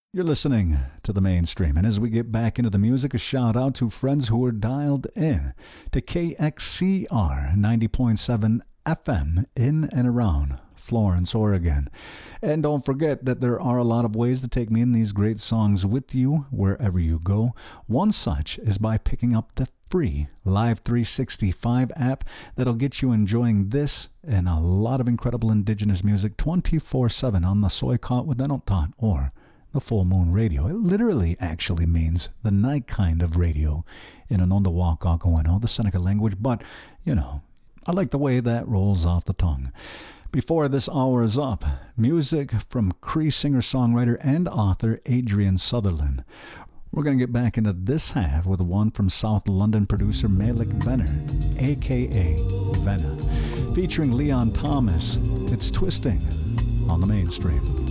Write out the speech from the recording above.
You're listening to the mainstream, and as we get back into the music, a shout out to friends who are dialed in to KXCR 90.7 FM in and around Florence, Oregon. And don't forget that there are a lot of ways to take me in these great songs with you wherever you go. One such is by picking up the free Live 365 app that'll get you enjoying this and a lot of incredible indigenous music 24/7 on the Soykot with Eneltot or the Full Moon Radio. It literally actually means the night kind of radio in Anondawakakaweno, the Seneca language, but, I like the way that rolls off the tongue. Before this hour is up, music from Cree singer-songwriter and author Adrian Sutherland. We're going to get back into this half with one from South London producer Malik Venner, a.k.a. Venna, featuring Leon Thomas. It's Twisting on the Mainstream.